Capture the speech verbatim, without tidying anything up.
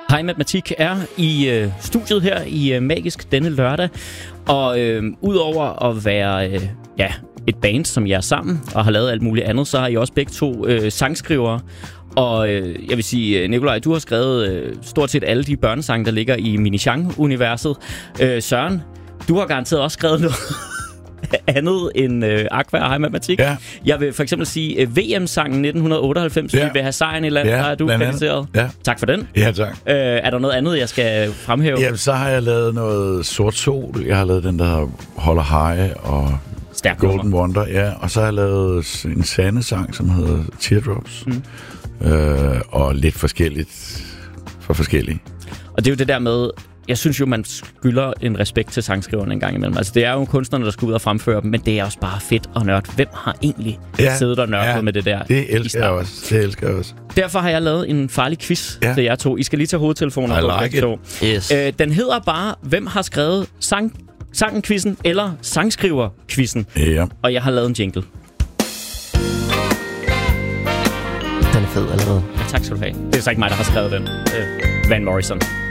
Hej Matematik er i øh, studiet her i øh, Magisk denne lørdag. Og øh, udover at være øh, ja, et band, som I er sammen og har lavet alt muligt andet, så har I også begge to øh, sangskrivere. Og øh, jeg vil sige, Nikolaj, du har skrevet øh, stort set alle de børnesange, der ligger i Minichang-universet. Øh, Søren, du har garanteret også skrevet noget andet end øh, Aqua og Hej Matematik. Ja. Jeg vil for eksempel sige øh, V M-sangen nitten otteoghalvfems, ja. Vi vil have sejren i land, ja, der er du krediteret. Ja. Tak for den. Ja, tak. Øh, er der noget andet, jeg skal fremhæve? Jamen, så har jeg lavet noget Sort Sol. Jeg har lavet den, der Holder High og Stærk Golden nummer. Wonder. Ja, og så har jeg lavet en sande-sang, som hedder Teardrops. Mm. Øh, og lidt forskelligt for forskellige. Og det er jo det der med, jeg synes jo, man skylder en respekt til sangskriverne en gang imellem. Altså, det er jo kunstnerne, der skal ud og fremføre dem, men det er også bare fedt og nørdt. Hvem har egentlig ja, siddet og nørdet ja, med det der? Det elsker jeg også. Det elsker jeg også. Derfor har jeg lavet en farlig quiz ja. til jer to. I skal lige tage hovedtelefoner på like to. Yes. Øh, den hedder bare, hvem har skrevet sang, sangen-quizzen eller sangskriver-quizzen? Ja. Og jeg har lavet en jingle. Den er fed allerede. Ja, tak skal du have. Det er så ikke mig, der har skrevet den. Øh, Van Morrison.